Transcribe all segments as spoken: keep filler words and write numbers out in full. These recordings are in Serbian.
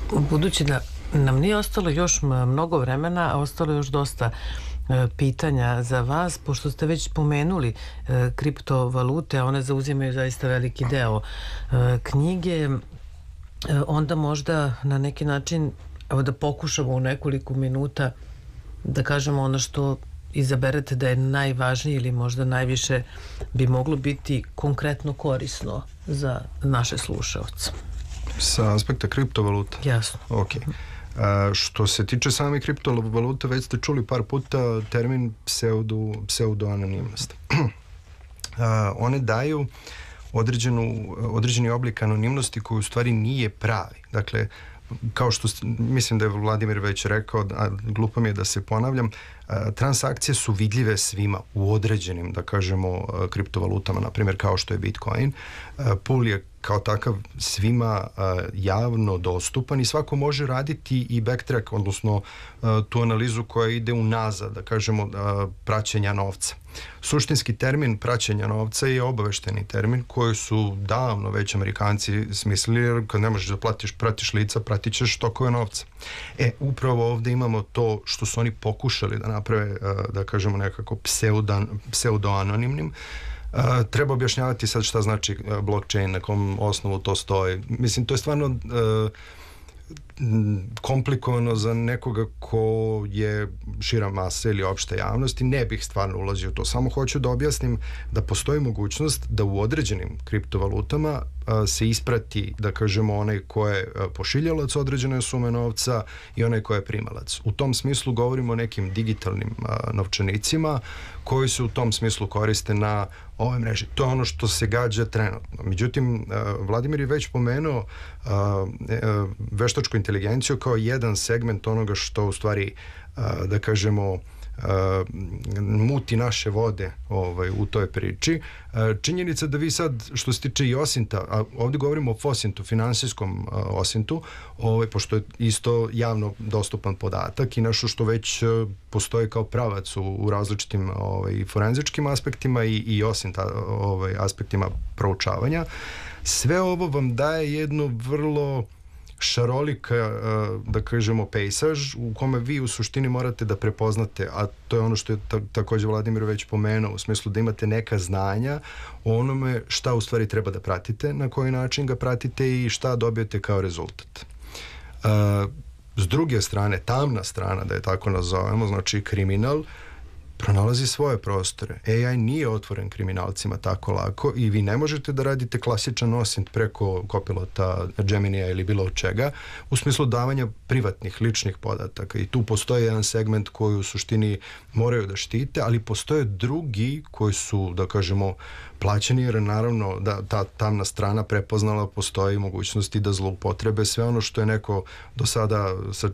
Budući da nam nije ostalo još mnogo vremena, a ostalo još dosta pitanja za vas, pošto ste već pomenuli kriptovalute, a one zauzimaju zaista veliki deo knjige, onda možda na neki način, evo da pokušamo u nekoliko minuta da kažemo ono što izaberete da je najvažnije ili možda najviše bi moglo biti konkretno korisno za naše slušaoce. Sa aspekta kriptovaluta? Jasno. Ok. A, što se tiče same kriptovaluta, već ste čuli par puta termin pseudo, pseudoanonimnost. A, one daju određenu, određeni oblik anonimnosti koji u stvari nije pravi. Dakle, kao što mislim da je Vladimir već rekao, a glupo mi je da se ponavljam, transakcije su vidljive svima u određenim, da kažemo, kriptovalutama, na primjer kao što je Bitcoin. Pool je kao takav svima javno dostupan i svako može raditi i backtrack, odnosno tu analizu koja ide unazad, da kažemo, praćenja novca. Suštinski termin praćenja novca je obavešteni termin koji su davno već Amerikanci smislili, jer kad ne možeš da platiš, pratiš lica, pratit ćeš tokove novca. E, upravo ovdje imamo to što su oni pokušali da naprave, da kažemo, nekako pseudan, pseudoanonimnim. Uh, treba objašnjavati sad šta znači uh, blockchain, na kom osnovu to stoji. Mislim, to je stvarno uh, komplikovano za nekoga ko je šira masa ili opšta javnost i ne bih stvarno ulazio u to. Samo hoću da objasnim da postoji mogućnost da u određenim kriptovalutama uh, se isprati, da kažemo, onaj ko je uh, pošiljalac određene sume novca i onaj ko je primalac. U tom smislu govorimo o nekim digitalnim uh, novčanicima koji se u tom smislu koriste na ove mreže. To je ono što se gađa trenutno. Međutim, uh, Vladimir je već pomenuo uh, uh, veštačku inteligenciju kao jedan segment onoga što u stvari, uh, da kažemo, uh, muti naše vode ovaj, u toj priči. Uh, činjenica da vi sad, što se tiče i osinta, a ovdje govorimo o fosintu, finansijskom uh, osintu, ovaj, pošto je isto javno dostupan podatak i nešto što već uh, postoji kao pravac u, u različitim ovaj, forenzičkim aspektima i, i osinta ovaj, aspektima proučavanja. Sve ovo vam daje jednu vrlo šarolika, da kažemo, pejsaž u kome vi u suštini morate da prepoznate, a to je ono što je ta, također Vladimir već pomenuo, u smislu da imate neka znanja o onome šta u stvari treba da pratite, na koji način ga pratite i šta dobijete kao rezultat. Uh, s druge strane, tamna strana, da je tako nazovemo, znači kriminal, pronalazi svoje prostore. A I nije otvoren kriminalcima tako lako i vi ne možete da radite klasičan osint preko kopilota, Geminija ili bilo čega u smislu davanja privatnih, ličnih podataka. I tu postoji jedan segment koji u suštini moraju da štite, ali postoje drugi koji su, da kažemo, plaćeni, jer naravno da ta tamna strana prepoznala postoji mogućnosti da zloupotrebe sve ono što je neko do sada sa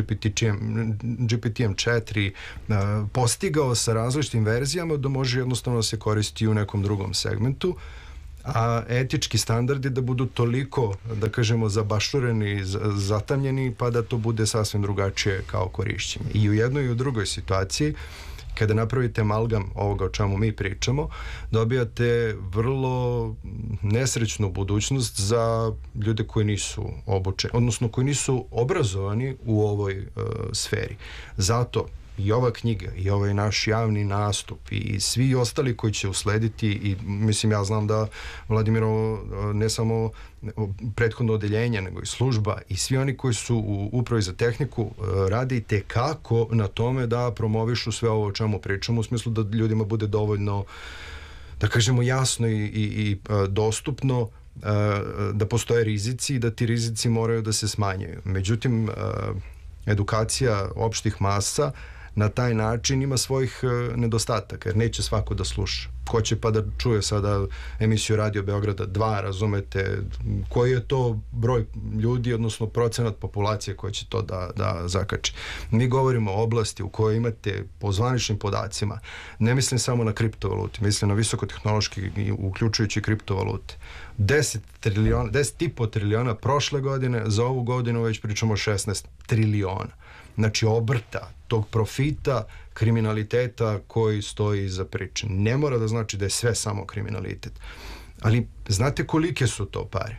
G P T-em četiri uh, postigao sa različitim verzijama, da može jednostavno se koristiti u nekom drugom segmentu, a etički standardi da budu toliko, da kažemo, zabašureni, zatamljeni, pa da to bude sasvim drugačije kao korišćenje. I u jednoj i u drugoj situaciji, kada napravite amalgam ovoga o čemu mi pričamo, dobijate vrlo nesrećnu budućnost za ljude koji nisu obučeni, odnosno koji nisu obrazovani u ovoj uh, sferi. Zato i ova knjiga i ovaj naš javni nastup i svi ostali koji će uslediti, i mislim, ja znam da Vladimiro ne samo prethodno odeljenje, nego i služba i svi oni koji su u upravi za tehniku radi tekako na tome da promovišu sve ovo o čemu pričamo, u smislu da ljudima bude dovoljno, da kažemo, jasno i, i, i dostupno da postoje rizici i da ti rizici moraju da se smanjaju. Međutim, edukacija opštih masa na taj način ima svojih uh, nedostataka, jer neće svako da sluša. Ko će pa da čuje sada emisiju Radio Beograda dva, razumete, koji je to broj ljudi, odnosno procenat populacije koja će to da, da zakači. Mi govorimo o oblasti u kojoj imate po zvaničnim podacima, ne mislim samo na kriptovalute, mislim na visokotehnološki, uključujući kriptovalute. deset triliona, deset i po triliona prošle godine, za ovu godinu već pričamo šesnaest triliona. Znači obrta, tog profita, kriminaliteta koji stoji iza priče. Ne mora da znači da je sve samo kriminalitet. Ali znate kolike su to pare?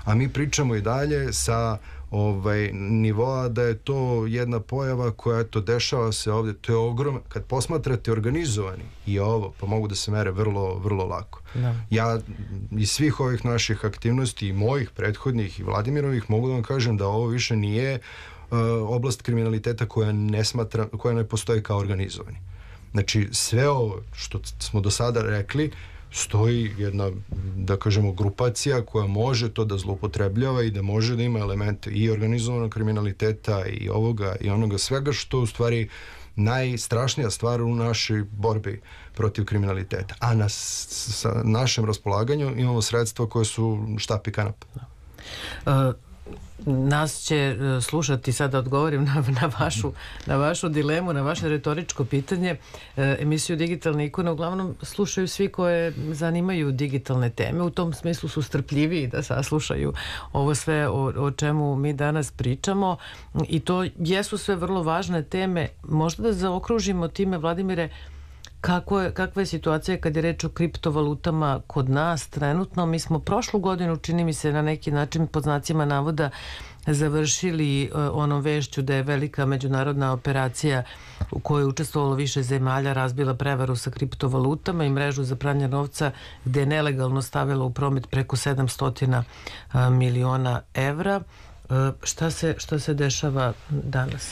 a mi pričamo i dalje sa ovaj, nivoa da je to jedna pojava koja to dešava se ovdje, to je ogromno, kad posmatrate organizovani i ovo, pa mogu da se mere vrlo, vrlo lako. Da. Ja iz svih ovih naših aktivnosti i mojih prethodnih i Vladimirovih mogu da vam kažem da ovo više nije uh, oblast kriminaliteta koja ne smatra, koja ne postoji kao organizovani. Znači sve ovo što smo do sada rekli, stoji jedna, da kažemo, grupacija koja može to da zloupotrebljava i da može da ima elemente i organizovanog kriminaliteta i ovoga i onoga svega, što u stvari najstrašnija stvar u našoj borbi protiv kriminaliteta. A na sa našem raspolaganju imamo sredstva koje su štap i kanap. Uh, nas će slušati, sada odgovorim na, na, vašu, na vašu dilemu, na vaše retoričko pitanje. E, emisiju Digitalne ikone uglavnom slušaju svi koje zanimaju digitalne teme. U tom smislu su strpljiviji da saslušaju ovo sve o, o čemu mi danas pričamo. I to jesu sve vrlo važne teme. Možda da zaokružimo time, Vladimire, Kako je, kakva je situacija kad je reč o kriptovalutama kod nas trenutno? Mi smo prošlu godinu, čini mi se, na neki način pod znacima navoda završili onom vešću da je velika međunarodna operacija u kojoj je učestvovalo više zemalja razbila prevaru sa kriptovalutama i mrežu za pranje novca gde je nelegalno stavila u promet preko sedamsto miliona evra. Šta se, šta se dešava danas?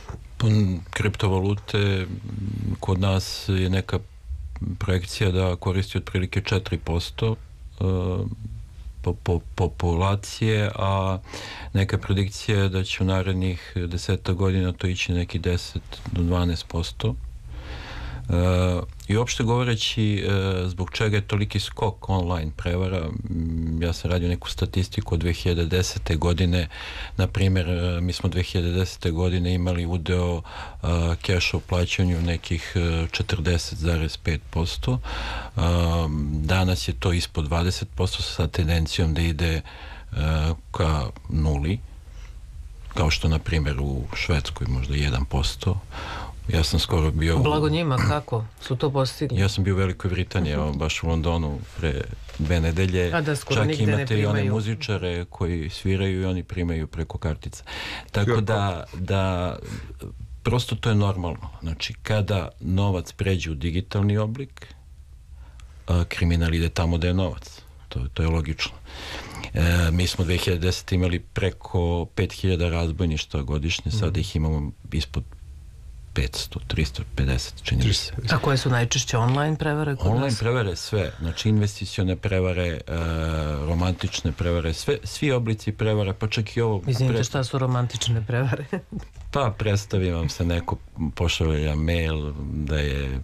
Kriptovalute kod nas je neka projekcija da koristi otprilike četiri posto po, po, populacije, a neka predikcija je da će u narednih deseta godina to ići neki deset do dvanaest posto. Uh, i uopšte govoreći uh, zbog čega je toliki skok online prevara. Ja sam radio neku statistiku od dve hiljade desete godine, na primjer uh, mi smo dve hiljade desete godine imali udeo uh, keša u plaćanju nekih uh, četrdeset zarez pet posto. Uh, danas je to ispod dvadeset posto sa tendencijom da ide uh, ka nuli, kao što na primjer u Švedskoj možda jedan posto. Ja sam skoro bio... Blago njima, kako su to postigli? Ja sam bio u Velikoj Britaniji, uh-huh. baš u Londonu pre dve nedelje. A da skoro nigde ne primaju. Čak imate i one muzičare koji sviraju i oni primaju preko kartica. Tako da, da prosto to je normalno. Znači, kada novac pređe u digitalni oblik, kriminal ide tamo da je novac. To, to je logično. E, mi smo dve hiljade desete imali preko pet hiljada razbojništva godišnje, sada uh-huh. ih imamo ispod petsto, tristo pedeset, čini se. A koje su najčešće online prevare kod Online nas? prevare sve, znači investicione prevare, e, romantične prevare, sve, svi oblici prevara, pa čak i ovo... Izvinite, pre... šta su romantične prevare? Pa predstavi vam se neko, pošalja mail da je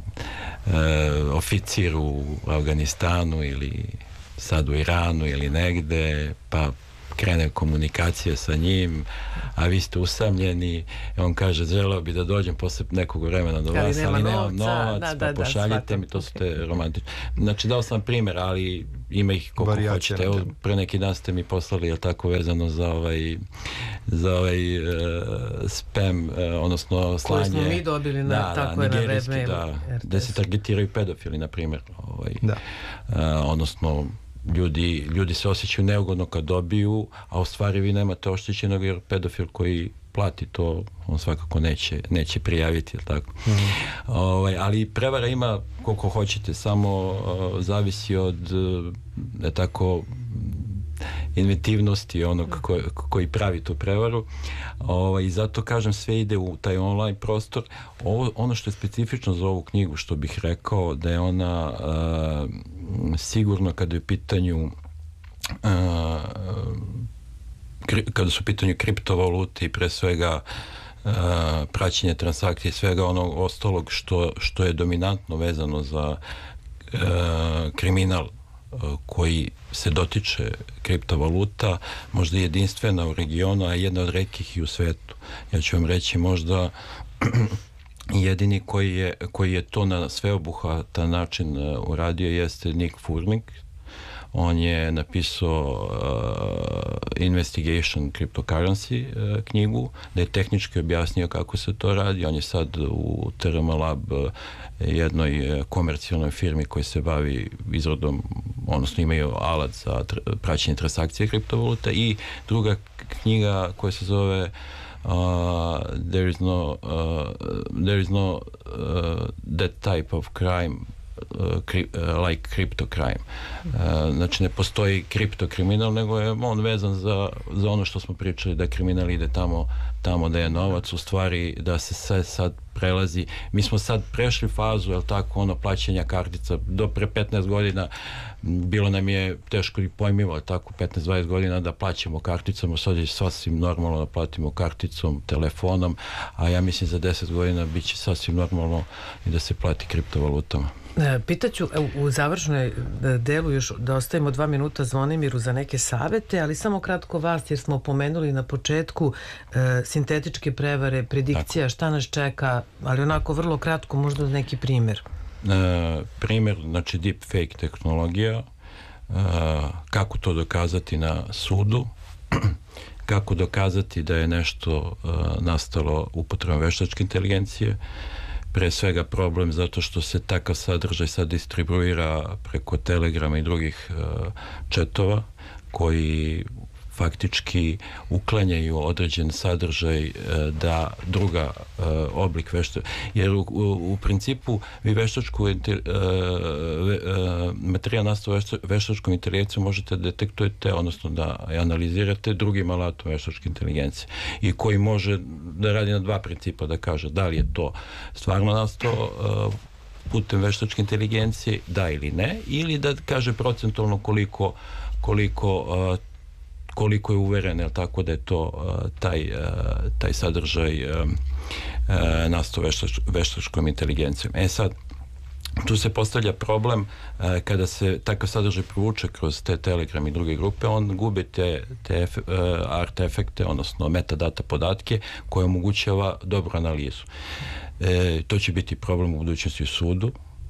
e, oficir u Afganistanu ili sad u Iranu ili negde, pa krene komunikacija sa njim, a vi ste usamljeni i on kaže, želeo bi da dođem posle nekog vremena do vas, ali nemam novac, da, da, pa pošaljite da, mi, to su te romantične. Znači, dao sam primjer, ali ima ih koliko Varijacija hoćete. Evo, pre neki dan ste mi poslali, je tako, vezano za ovaj za ovaj uh, spam, uh, odnosno slanje. Koji smo mi dobili na, da, tako da, je na web-mailu. Da, da se targetiraju pedofili, na primjer. Ovaj, da. Uh, odnosno, Ljudi, ljudi se osjećaju neugodno kad dobiju, a u stvari vi nemate oštećenog, jer pedofil koji plati to, on svakako neće, neće prijaviti, tako. Mm-hmm. Ovaj, ali prevara ima koliko hoćete, samo uh, zavisi od uh, tako inventivnosti onog ko, koji pravi tu prevaru. Ovaj, i zato kažem, sve ide u taj online prostor. Ovo, ono što je specifično za ovu knjigu, što bih rekao, da je ona uh, sigurno kada je u pitanju uh, kri, kada su u pitanju kriptovalute i pre svega uh, praćenje transakcije, svega onog ostalog što, što je dominantno vezano za uh, kriminal koji se dotiče kriptovaluta, možda jedinstvena u regionu, a jedna od retkih i u svetu. Ja ću vam reći možda jedini koji je, koji je to na sveobuhvatan način uradio jeste Nick Furnik. On je napisao uh, Investigation Cryptocurrency uh, knjigu, da je tehnički objasnio kako se to radi. On je sad u T R M Lab uh, jednoj uh, komercijalnoj firmi koji se bavi izradom odnosno imaju alat za tr- praćenje transakcije kriptovaluta, i druga knjiga koja se zove Uh, there is no uh, there is no uh, that type of crime uh, cri- uh, like crypto crime. Uh, znači ne postoji kripto kriminal, nego je on vezan za, za ono što smo pričali, da kriminal ide tamo, tamo da je novac, u stvari da se sve sad prelazi. Mi smo sad prešli fazu, jel tako, ono plaćanja kartica. Do pre petnaest godina bilo nam je teško i pojmivo, tako, petnaest dvadeset godina da plaćamo karticama, sad je sasvim normalno da platimo karticom, telefonom, a ja mislim za deset godina bit će sasvim normalno i da se plati kriptovalutama. Pitaću u završnoj delu još da ostavimo dva minuta Zvonimiru za neke savete, ali samo kratko vas, jer smo pomenuli na početku e, sintetičke prevare, predikcija, tako, šta nas čeka, ali onako vrlo kratko, možda neki primjer. E, primjer, znači deepfake tehnologija, e, kako to dokazati na sudu, kako dokazati da je nešto e, nastalo upotrebom veštačke inteligencije, pre svega problem zato što se takav sadržaj sad distribuira preko Telegrama i drugih uh, četova koji faktički uklanjaju određen sadržaj uh, da druga uh, oblik veštačka, jer u, u, u principu vi veštačku uh, ve, uh, materijal nastao vešta, veštačkom inteligencijom možete detektujete, odnosno da analizirate drugim alatom veštačke inteligencije, i koji može da radi na dva principa, da kaže da li je to stvarno nastao uh, putem veštačke inteligencije, da ili ne, ili da kaže procentualno koliko koliko uh, koliko je uveren, jel tako, da je to uh, taj, uh, taj sadržaj uh, uh, nastao veštač, veštačkom inteligencijom. E sad, tu se postavlja problem uh, kada se takav sadržaj provuče kroz te Telegram i druge grupe, on gubi te, te ef, uh, art efekte, odnosno metadata podatke koje omogućava dobru analizu. E, to će biti problem u budućnosti u sudu,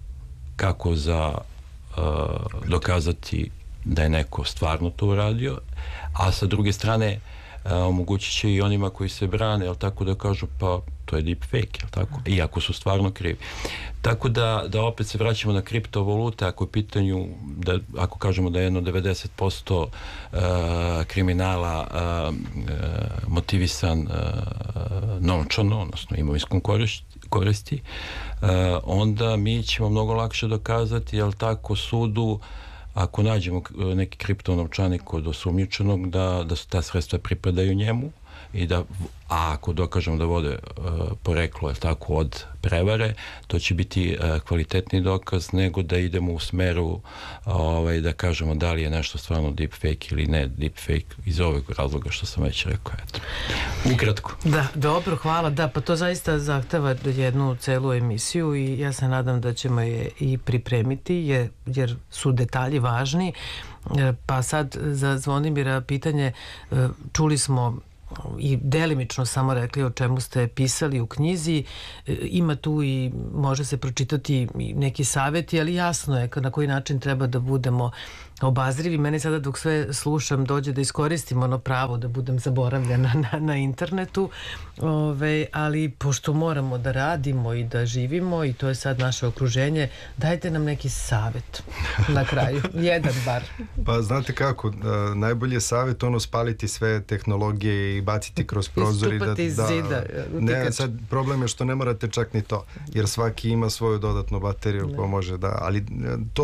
kako za uh, dokazati da je neko stvarno to uradio, a sa druge strane a, omogućit će i onima koji se brane, jel tako, da kažu pa to je deepfake, jel tako, iako su stvarno krivi. Tako da, da opet se vraćamo na kriptovalute, ako je pitanju, da, ako kažemo da je jedno devedeset posto uh, kriminala uh, uh, motivisan uh, novčano, odnosno imovinskom koristi, koristi uh, onda mi ćemo mnogo lakše dokazati, jel tako, sudu, ako nađemo neki kriptonovčanik kod osumnjičenog, da, da su ta sredstva pripadaju njemu, i da, a ako dokažemo da vode uh, poreklo, je tako, od prevare, to će biti uh, kvalitetni dokaz nego da idemo u smeru ovaj, da kažemo da li je nešto stvarno deepfake ili ne deepfake, iz ovog razloga što sam već rekao. Eto. Ukratko. Da, dobro, hvala. Da, pa to zaista zahteva jednu celu emisiju i ja se nadam da ćemo je i pripremiti, jer, jer su detalji važni. Pa sad za Zvonimira pitanje, čuli smo i delimično samo rekli o čemu ste pisali u knjizi. Ima tu i može se pročitati neki savjeti, ali jasno je na koji način treba da budemo obazrivi. Mene sada dok sve slušam dođe da iskoristim ono pravo da budem zaboravljena na, na internetu, Ove, ali pošto moramo da radimo i da živimo i to je sad naše okruženje, dajte nam neki savjet na kraju, jedan bar. Pa znate kako, najbolji je savjet ono spaliti sve tehnologije i baciti kroz prozor i da, iz da zida, ne, sad problem je što ne morate čak ni to, jer svaki ima svoju dodatnu bateriju, pa može da, ali to